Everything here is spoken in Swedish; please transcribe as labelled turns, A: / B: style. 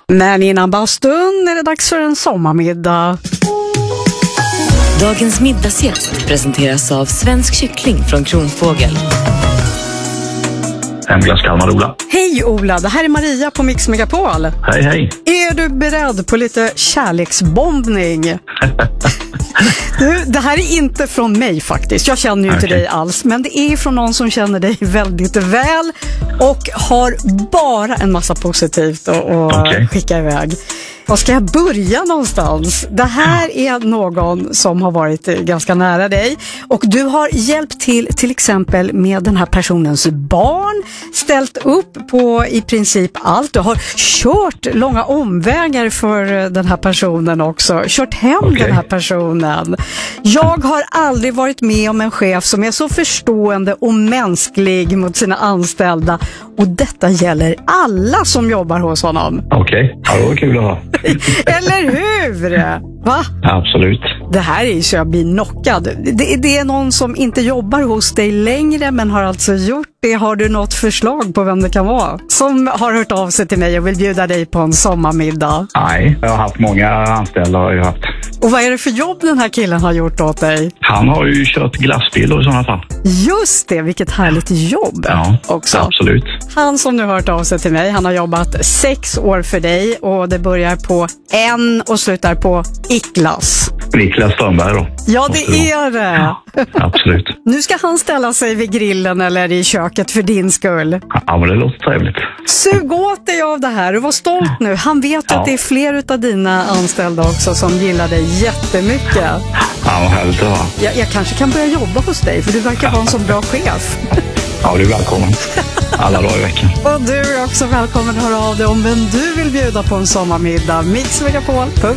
A: Men innan bastun är det dags för en sommarmiddag.
B: Dagens middagsgäst presenteras av Svensk kyckling från Kronfågel.
C: En glass Kalmar, Ola.
A: Hej Ola, det här är Maria på Mix Megapol.
C: Hej, hej.
A: Är du beredd på lite kärleksbombning? Du, det här är inte från mig faktiskt. Jag känner ju inte dig alls. Men det är från någon som känner dig väldigt väl och har bara en massa positivt att skicka iväg. Var ska jag börja någonstans? Det här är någon som har varit ganska nära dig och du har hjälpt till exempel med den här personens barn, ställt upp på i princip allt. Du har kört långa omvägar för den här personen också, kört hem den här personen. Jag har aldrig varit med om en chef som är så förstående och mänsklig mot sina anställda, och detta gäller alla som jobbar hos honom.
C: Okej, ja, det var kul att ha.
A: Eller hur? Va?
C: Absolut.
A: Det här är ju så jag blir knockad. Det är någon som inte jobbar hos dig längre men har alltså gjort det. Har du något förslag på vem det kan vara? Som har hört av sig till mig och vill bjuda dig på en sommarmiddag.
C: Nej, jag har haft många anställda. Har jag haft.
A: Och vad är det för jobb den här killen har gjort åt dig?
C: Han har ju kört glassbil i sådana fall.
A: Just det, vilket härligt jobb också.
C: Absolut.
A: Han som nu har hört av sig till mig, han har jobbat 6 år för dig och det börjar på N och slutar på Iklas.
C: Niklas Strömberg då.
A: Ja, det är det.
C: Ja, absolut.
A: Nu ska han ställa sig vid grillen eller i köket för din skull.
C: Ja, men det låter trevligt.
A: Sug åt dig av det här och var stolt nu. Han vet att det är fler utav dina anställda också som gillar dig jättemycket.
C: Ja, vad härligt att höra.
A: Jag kanske kan börja jobba hos dig för du verkar vara en så bra chef.
C: Ja, du är välkommen. Alla dagar i veckan.
A: Och du är också välkommen att höra av dig om vem du vill bjuda på en sommarmiddag. Mixmegapol.se